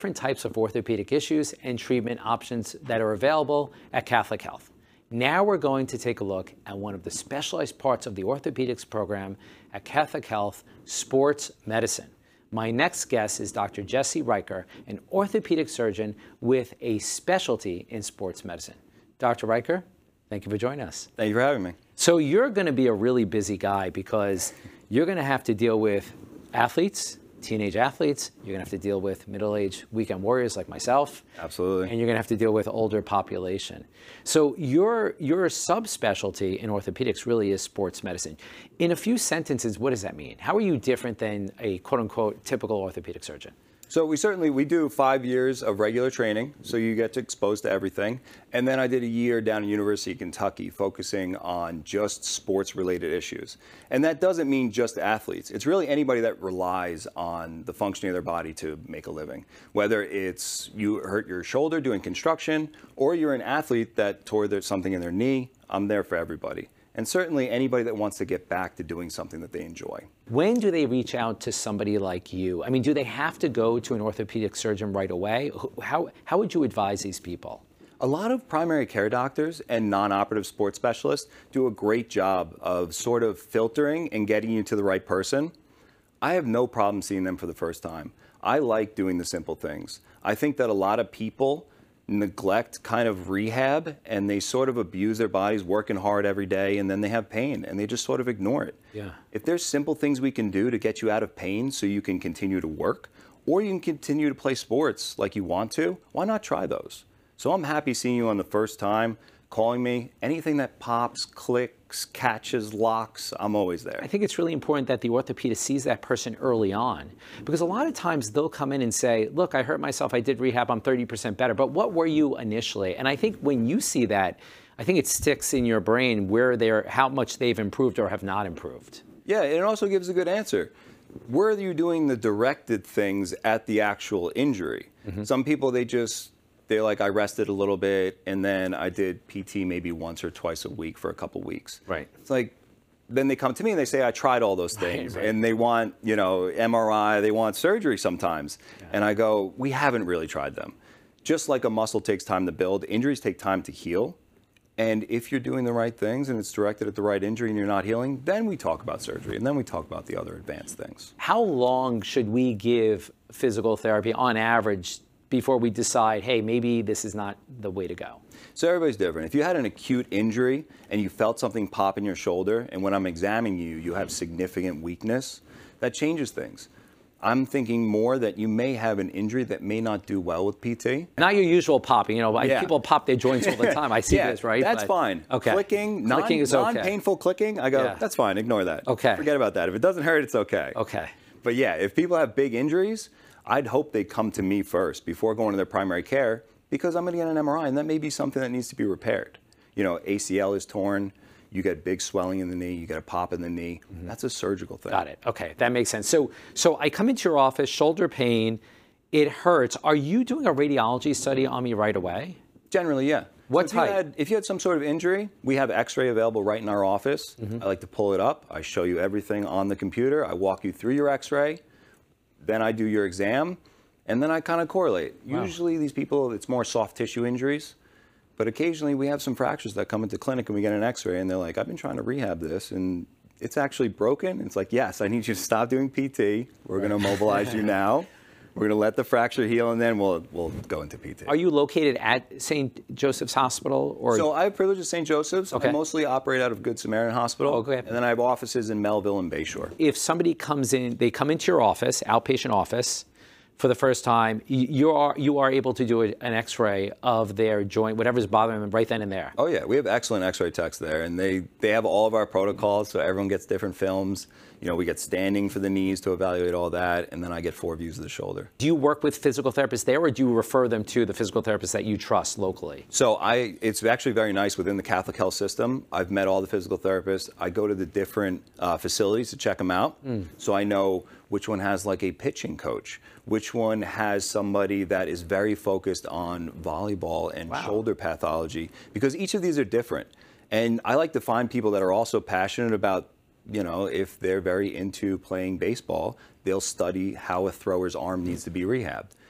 different types of orthopedic issues and treatment options that are available at Catholic Health. Now we're going to take a look at one of the specialized parts of the orthopedics program at Catholic Health, sports medicine. My next guest is Dr. Jesse Riker, an orthopedic surgeon with a specialty in sports medicine. Dr. Riker, thank you for joining us. Thank you for having me. So you're going to be a really busy guy because you're going to have to deal with athletes, teenage athletes. You're going to have to deal with middle-aged weekend warriors like myself. Absolutely. And you're going to have to deal with older population. So your subspecialty in orthopedics really is sports medicine. In a few sentences, what does that mean? How are you different than a quote-unquote typical orthopedic surgeon? So we do 5 years of regular training, so you get exposed to everything. And then I did a year down at University of Kentucky focusing on just sports-related issues. And that doesn't mean just athletes. It's really anybody that relies on the functioning of their body to make a living. Whether it's you hurt your shoulder doing construction, or you're an athlete that tore something in their knee, I'm there for everybody. And certainly anybody that wants to get back to doing something that they enjoy. When do they reach out to somebody like you? I mean, do they have to go to an orthopedic surgeon right away? How would you advise these people? A lot of primary care doctors and non-operative sports specialists do a great job of sort of filtering and getting you to the right person. I have no problem seeing them for the first time. I like doing the simple things. I think that a lot of people neglect kind of rehab, and they sort of abuse their bodies working hard every day, and then they have pain and they just sort of ignore it. Yeah. If there's simple things we can do to get you out of pain so you can continue to work, or you can continue to play sports like you want to, why not try those? So I'm happy seeing you on the first time, calling me. Anything that pops, clicks, catches, locks, I'm always there. I think it's really important that the orthopedist sees that person early on, because a lot of times they'll come in and say, look, I hurt myself, I did rehab, I'm 30% better, but what were you initially? And I think when you see that, I think it sticks in your brain how much they've improved or have not improved. Yeah, and it also gives a good answer. Were you doing the directed things at the actual injury? Mm-hmm. Some people, they're like, I rested a little bit, and then I did PT maybe once or twice a week for a couple weeks. Right. It's like, then they come to me and they say, I tried all those things. Right. And they want, MRI, they want surgery sometimes. Yeah. And I go, we haven't really tried them. Just like a muscle takes time to build, injuries take time to heal. And if you're doing the right things and it's directed at the right injury and you're not healing, then we talk about surgery, and then we talk about the other advanced things. How long should we give physical therapy on average before we decide, hey, maybe this is not the way to go? So everybody's different. If you had an acute injury and you felt something pop in your shoulder, and when I'm examining you, you have significant weakness, that changes things. I'm thinking more that you may have an injury that may not do well with PT. Not your usual popping. People pop their joints all the time. I see this, right? That's fine. Okay. Clicking is okay. Non-painful clicking, I go, that's fine, ignore that. Okay. Forget about that. If it doesn't hurt, it's okay. Okay. But yeah, if people have big injuries, I'd hope they come to me first before going to their primary care, because I'm going to get an MRI, and that may be something that needs to be repaired. ACL is torn, you get big swelling in the knee, you get a pop in the knee. Mm-hmm. That's a surgical thing. Got it. Okay, that makes sense. So I come into your office, shoulder pain, it hurts. Are you doing a radiology study on me right away? Generally, yeah. What type? If you had some sort of injury, we have X-ray available right in our office. Mm-hmm. I like to pull it up. I show you everything on the computer. I walk you through your X-ray. Then I do your exam, and then I kind of correlate. Wow. Usually these people, it's more soft tissue injuries, but occasionally we have some fractures that come into clinic and we get an X-ray and they're like, I've been trying to rehab this and it's actually broken. It's like, yes, I need you to stop doing PT. We're going to mobilize you now. We're going to let the fracture heal, and then we'll go into PT. Are you located at St. Joseph's Hospital? So I have privilege at St. Joseph's. Okay. I mostly operate out of Good Samaritan Hospital. Okay. And then I have offices in Melville and Bayshore. If somebody comes in, they come into your office, outpatient office, for the first time, you are able to do an X-ray of their joint, whatever's bothering them, right then and there. Oh yeah, we have excellent X-ray techs there, and they have all of our protocols, so everyone gets different films. We get standing for the knees to evaluate all that, and then I get 4 views of the shoulder. Do you work with physical therapists there, or do you refer them to the physical therapists that you trust locally? So it's actually very nice within the Catholic Health system. I've met all the physical therapists. I go to the different facilities to check them out, so I know which one has like a pitching coach, which one has somebody that is very focused on volleyball and shoulder pathology, because each of these are different. And I like to find people that are also passionate about, if they're very into playing baseball, they'll study how a thrower's arm needs to be rehabbed.